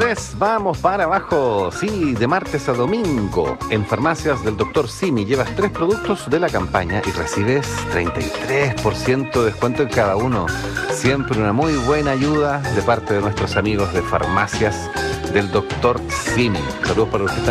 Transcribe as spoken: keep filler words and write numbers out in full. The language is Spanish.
tres, vamos para abajo. Sí, de martes a domingo. En farmacias del doctor Simi llevas tres productos de la campaña y recibes treinta y tres por ciento de descuento en cada uno. Siempre una muy buena ayuda de parte de nuestros amigos de farmacias del doctor Simi. Saludos para los que están